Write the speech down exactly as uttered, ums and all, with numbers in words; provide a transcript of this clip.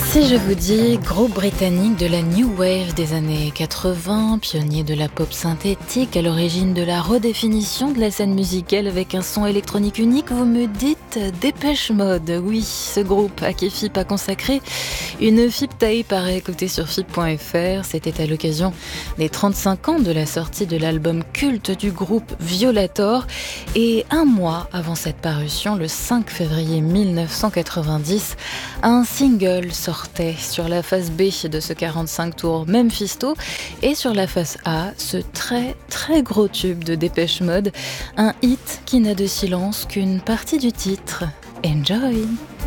Si je vous dis groupe britannique de la New Wave des années quatre-vingts, pionnier de la pop synthétique, à l'origine de la redéfinition de la scène musicale avec un son électronique unique, vous me dites Dépêche Mode. Oui, ce groupe à qui F I P a consacré une F I P tape à réécouter sur F I P point F R. C'était à l'occasion des trente-cinq ans de la sortie de l'album culte du groupe Violator. Et un mois avant cette parution, le cinq février mille neuf cent quatre-vingt-dix, un single sortait sur la face B de ce quarante-cinq tours Memphisto et sur la face A, ce très très gros tube de Dépêche Mode, un hit qui n'a de silence qu'une partie du titre. Enjoy!